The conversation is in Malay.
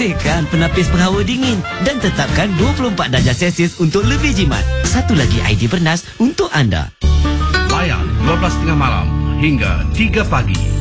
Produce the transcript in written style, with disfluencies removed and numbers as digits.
Sisihkan penapis penghawa dingin dan tetapkan 24 darjah Celsius untuk lebih jimat. Satu lagi idea bernas untuk anda. Layan 12.30 malam hingga 3 pagi.